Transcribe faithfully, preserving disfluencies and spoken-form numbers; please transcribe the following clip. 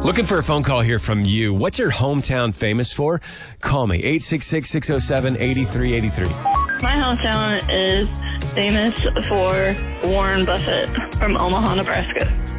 Looking for a phone call here from you. What's your hometown famous for? Call me, eight six six, six oh seven, eight three eight three. My hometown is famous for Warren Buffett from Omaha, Nebraska.